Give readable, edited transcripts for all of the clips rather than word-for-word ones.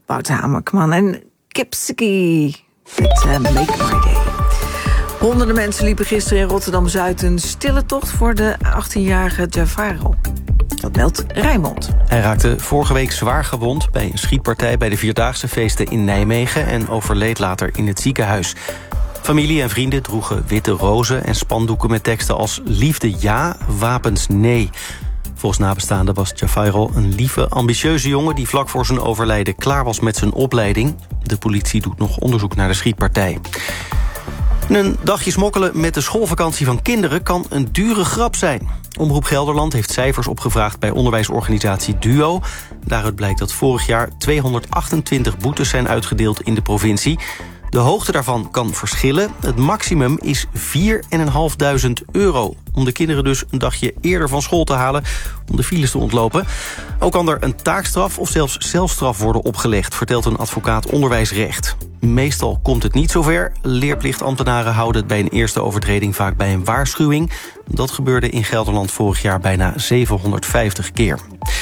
Wouter Hamerkman en Kipsky met Make My Day. Honderden mensen liepen gisteren in Rotterdam-Zuid een stille tocht voor de 18-jarige Javairo. Dat meldt Rijnmond. Hij raakte vorige week zwaar gewond bij een schietpartij bij de Vierdaagse feesten in Nijmegen en overleed later in het ziekenhuis. Familie en vrienden droegen witte rozen en spandoeken met teksten als liefde ja, wapens nee. Volgens nabestaanden was Javairo een lieve, ambitieuze jongen die vlak voor zijn overlijden klaar was met zijn opleiding. De politie doet nog onderzoek naar de schietpartij. Een dagje smokkelen met de schoolvakantie van kinderen kan een dure grap zijn. Omroep Gelderland heeft cijfers opgevraagd bij onderwijsorganisatie DUO. Daaruit blijkt dat vorig jaar 228 boetes zijn uitgedeeld in de provincie. De hoogte daarvan kan verschillen. Het maximum is €4.500 om de kinderen dus een dagje eerder van school te halen om de files te ontlopen. Ook kan er een taakstraf of zelfs celstraf worden opgelegd, vertelt een advocaat onderwijsrecht. Meestal komt het niet zover. Leerplichtambtenaren houden het bij een eerste overtreding vaak bij een waarschuwing. Dat gebeurde in Gelderland vorig jaar bijna 750 keer.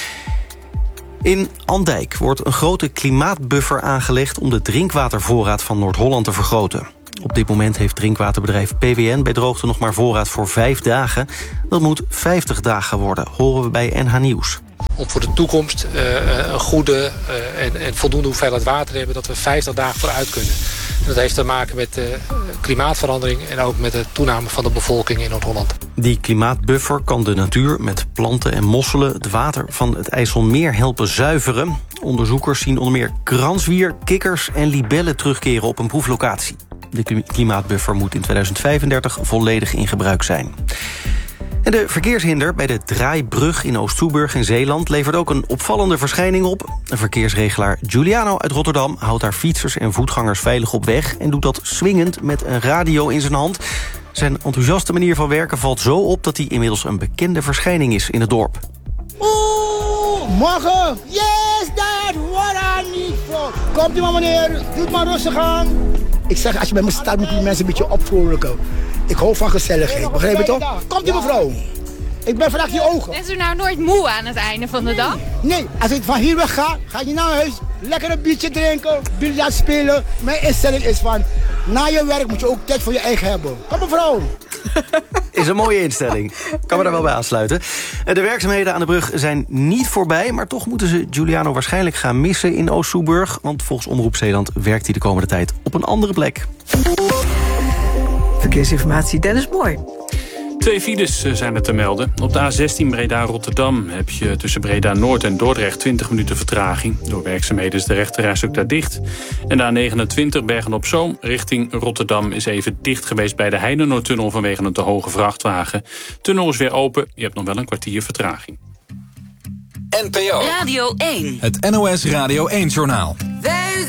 In Andijk wordt een grote klimaatbuffer aangelegd om de drinkwatervoorraad van Noord-Holland te vergroten. Op dit moment heeft drinkwaterbedrijf PWN bij droogte nog maar voorraad voor 5 dagen. Dat moet 50 dagen worden, horen we bij NH Nieuws. Om voor de toekomst een goede en voldoende hoeveelheid water te hebben, dat we 50 dagen vooruit kunnen. En dat heeft te maken met klimaatverandering en ook met de toename van de bevolking in Noord-Holland. Die klimaatbuffer kan de natuur met planten en mosselen het water van het IJsselmeer helpen zuiveren. Onderzoekers zien onder meer kranswier, kikkers en libellen terugkeren op een proeflocatie. De klimaatbuffer moet in 2035 volledig in gebruik zijn. En de verkeershinder bij de Draaibrug in Oost-Soeburg in Zeeland levert ook een opvallende verschijning op. Een verkeersregelaar Giuliano uit Rotterdam houdt haar fietsers en voetgangers veilig op weg en doet dat swingend met een radio in zijn hand. Zijn enthousiaste manier van werken valt zo op dat hij inmiddels een bekende verschijning is in het dorp. Oeh, morgen! Yes, dad! What I need for! Komt u maar meneer, doe het maar rustig aan. Ik zeg, als je bij me staat moet je mensen een beetje opvrolijken. Ik hou van gezelligheid, begrijp je toch? Komt u mevrouw. Ik ben vandaag je ogen. Bent u nou nooit moe aan het einde van de dag? Nee, als ik van hier weg ga, ga je naar huis. Lekker een biertje drinken, biljart spelen. Mijn instelling is van, na je werk moet je ook tijd voor je eigen hebben. Kom mevrouw. Is een mooie instelling. Kan me daar wel bij aansluiten. De werkzaamheden aan de brug zijn niet voorbij, maar toch moeten ze Giuliano waarschijnlijk gaan missen in Oost-Soeburg, want volgens Omroep Zeeland werkt hij de komende tijd op een andere plek. Verkeersinformatie, Dennis Mooi. 2 files zijn er te melden. Op de A16 Breda-Rotterdam heb je tussen Breda-Noord en Dordrecht 20 minuten vertraging. Door werkzaamheden is de rechterreis ook daar dicht. En de A29 Bergen-op-Zoom richting Rotterdam is even dicht geweest bij de Heinenoordtunnel vanwege een te hoge vrachtwagen. Tunnel is weer open, je hebt nog wel een kwartier vertraging. NPO Radio 1. Het NOS Radio 1-journaal.